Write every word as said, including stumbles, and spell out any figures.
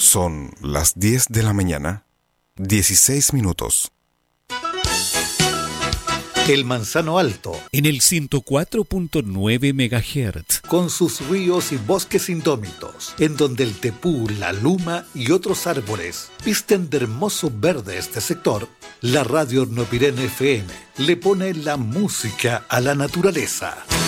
Son las diez de la mañana, dieciséis minutos. El Manzano Alto, en el ciento cuatro punto nueve megahertz, con sus ríos y bosques indómitos, en donde el tepú, la luma y otros árboles visten de hermoso verde este sector, la radio Hornopirén F M le pone la música a la naturaleza.